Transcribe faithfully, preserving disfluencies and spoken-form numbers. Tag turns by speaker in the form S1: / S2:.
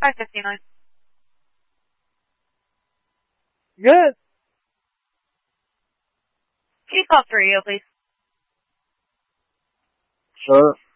S1: five fifty-nine.
S2: Good.
S1: Can you call for you, please?
S2: Sure.